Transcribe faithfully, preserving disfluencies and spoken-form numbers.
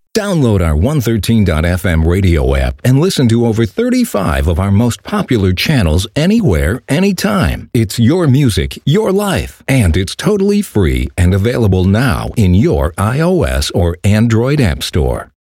Download our one thirteen dot f m radio app and listen to over thirty-five of our most popular channels anywhere, anytime. It's your music, your life, and it's totally free and available now in your iOS or Android app store.